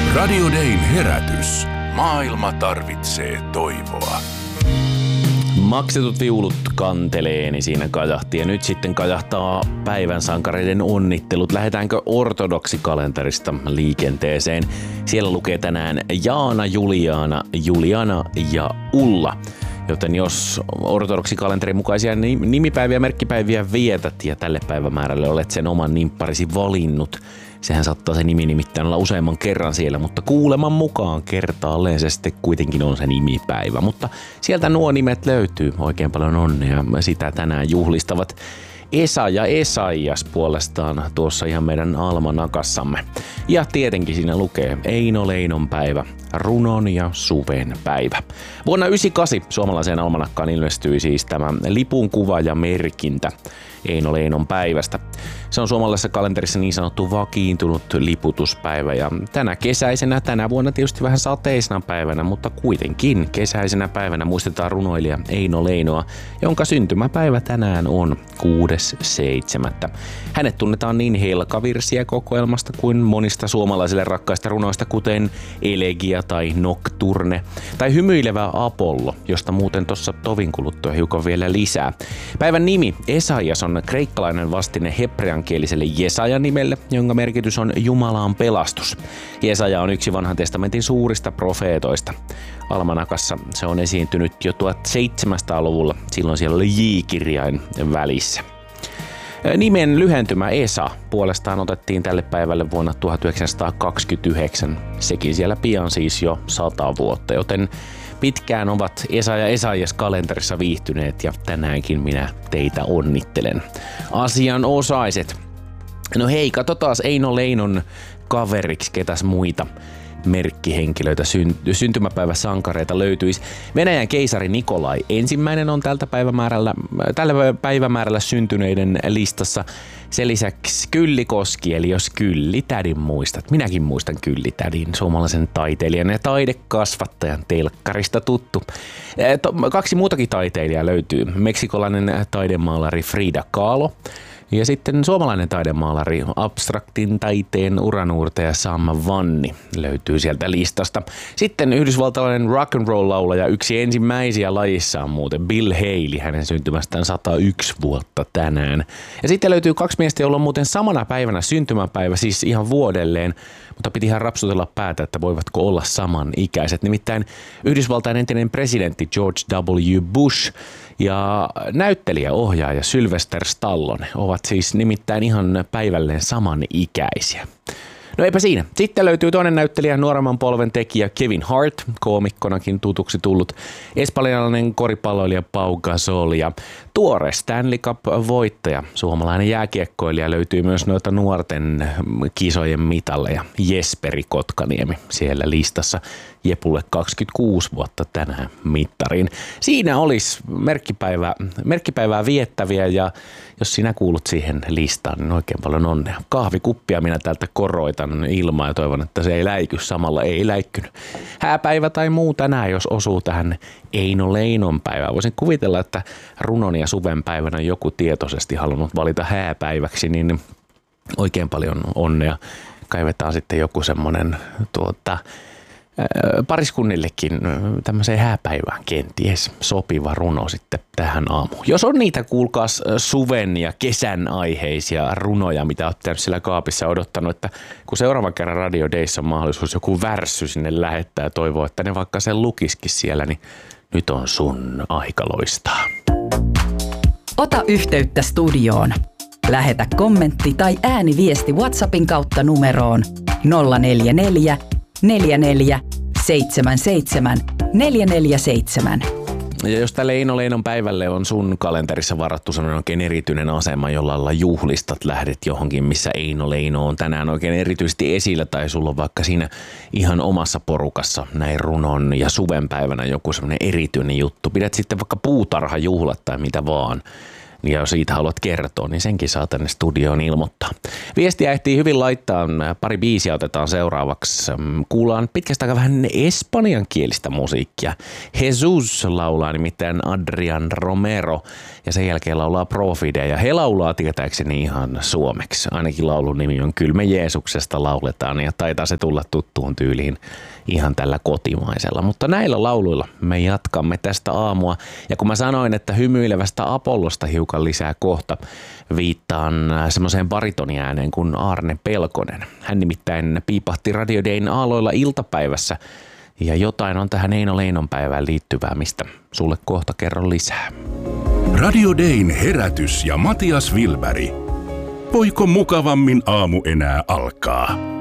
Radio Dayn herätys. Maailma tarvitsee toivoa. Maksetut viulut kantelee, niin siinä kajahti. Ja nyt sitten kajahtaa päivän sankareiden onnittelut. Lähdetäänkö ortodoksikalenterista liikenteeseen? Siellä lukee tänään Jaana, Juliana, Juliana ja Ulla. Joten jos ortodoksikalenterin mukaisia nimipäiviä, merkkipäiviä vietät ja tälle päivämäärälle olet sen oman nimpparisi valinnut, sehän saattaa se nimi nimittäin olla useamman kerran siellä, mutta kuuleman mukaan kertaalleen se sitten kuitenkin on se nimipäivä. Mutta sieltä nuo nimet löytyy. Oikein paljon onnea. Sitä tänään juhlistavat Esa ja Esaias puolestaan tuossa ihan meidän almanakassamme. Ja tietenkin siinä lukee Eino Leinon päivä, runon ja suven päivä. Vuonna 1998 suomalaiseen almanakkaan ilmestyi siis tämä lipun kuva ja merkintä Eino Leinon päivästä. Se on suomalaisessa kalenterissa niin sanottu vakiintunut liputuspäivä ja tänä vuonna tietysti vähän sateisena päivänä, mutta kuitenkin kesäisenä päivänä muistetaan runoilija Eino Leinoa, jonka syntymäpäivä tänään on 6.7. Hänet tunnetaan niin Helkavirsiä kokoelmasta kuin monista suomalaisille rakkaista runoista, kuten Elegia tai Nocturne tai Hymyilevä Apollo, josta muuten tuossa tovin kuluttua hiukan vielä lisää. Päivän nimi Esaias on kreikkalainen vastine hebreankieliselle Jesajan nimelle, jonka merkitys on Jumalan pelastus. Jesaja on yksi vanhan testamentin suurista profeetoista. Almanakassa se on esiintynyt jo 1700-luvulla, silloin siellä oli J-kirjain välissä. Nimen lyhentymä Esa puolestaan otettiin tälle päivälle vuonna 1929, sekin siellä pian siis jo 100 vuotta, joten pitkään ovat Esa ja Esaias kalenterissa viihtyneet ja tänäänkin minä teitä onnittelen. Asianosaiset. No hei, katsotaan Eino Leinon kaveriksi ketäs muita merkkihenkilöitä, syntymäpäiväsankareita löytyisi. Venäjän keisari Nikolai ensimmäinen on tällä päivämäärällä syntyneiden listassa. Sen lisäksi Kyllikoski, eli jos Kylli-tädin muistat. Minäkin muistan Kylli-tädin, suomalaisen taiteilijan ja taidekasvattajan telkkarista tuttu. 2 muutakin taiteilijaa löytyy. Meksikolainen taidemaalari Frida Kahlo. Ja sitten suomalainen taidemaalari, abstraktin taiteen uranuurtaja Sam Vanni löytyy sieltä listasta. Sitten yhdysvaltalainen rock'n'roll-laulaja, yksi ensimmäisiä lajissaan muuten, Bill Haley, hänen syntymästään 101 vuotta tänään. Ja sitten löytyy 2 miestä, joilla on muuten samana päivänä syntymäpäivä, siis ihan vuodelleen, mutta piti ihan rapsutella päätä, että voivatko olla samanikäiset. Nimittäin Yhdysvaltain entinen presidentti George W. Bush ja näyttelijä, ohjaaja Sylvester Stallone ovat siis nimittäin ihan päivälleen samanikäisiä. No eipä siinä. Sitten löytyy toinen näyttelijä, nuoremman polven tekijä Kevin Hart, koomikkonakin tutuksi tullut, espanjalainen koripalloilija Pau Gasol ja tuore Stanley Cup-voittaja, suomalainen jääkiekkoilija löytyy myös noita nuorten kisojen mitalleja, Jesperi Kotkaniemi siellä listassa. Jepulle 26 vuotta tänään mittariin. Siinä olisi merkkipäivää viettäviä ja jos sinä kuulut siihen listaan, niin oikein paljon onnea. Kahvikuppia minä täältä koroitan ilmaa ja toivon, että se ei läiky samalla. Ei läikkynyt. Hääpäivä tai muu tänään, jos osuu tähän Eino Leinon päivään. Voisin kuvitella, että runon ja suven päivänä joku tietoisesti halunnut valita hääpäiväksi, niin oikein paljon onnea. Kaivetaan sitten joku semmoinen pariskunnillekin tämmöiseen hääpäivään kenties sopiva runo sitten tähän aamuun. Jos on niitä, kuulkaas, suven ja kesän aiheisia runoja, mitä olet tehnyt siellä kaapissa odottanut, että kun seuraavan kerran Radio Dayssa on mahdollisuus joku värssy sinne lähettää ja toivoo, että ne vaikka sen lukisikin siellä, niin nyt on sun aika loistaa. Ota yhteyttä studioon. Lähetä kommentti tai ääniviesti WhatsAppin kautta numeroon 044 44 77 447. Ja jos tälle Eino Leinon päivälle on sun kalenterissa varattu sellainen oikein erityinen asema, jolla lailla juhlistat, lähdet johonkin, missä Eino Leino on tänään oikein erityisesti esillä, tai sulla on vaikka siinä ihan omassa porukassa näin runon ja suven päivänä joku sellainen erityinen juttu. Pidät sitten vaikka puutarhajuhlat tai mitä vaan. Ja jos siitä haluat kertoa, niin senkin saa tänne studioon ilmoittaa. Viestiä ehtii hyvin laittaa. Pari biisiä otetaan seuraavaksi. Kuullaan pitkästä aikaa vähän espanjankielistä musiikkia. Jesus laulaa nimittäin Adrian Romero ja sen jälkeen laulaa Profide. Ja he laulaa tietääkseni ihan suomeksi. Ainakin laulun nimi on Kyllä me Jeesuksesta lauletaan ja taitaa se tulla tuttuun tyyliin ihan tällä kotimaisella. Mutta näillä lauluilla me jatkamme tästä aamua. Ja kun mä sanoin, että hymyilevästä Apollosta hiukan lisää kohta, viittaan semmoiseen baritoniääneen kuin Aarne Pelkonen. Hän nimittäin piipahti Radio Dayn aalloilla iltapäivässä ja jotain on tähän Eino Leinon päivään liittyvää, mistä sulle kohta kerron lisää. Radio Dayn herätys ja Matias Wilberg. Voiko mukavammin aamu enää alkaa?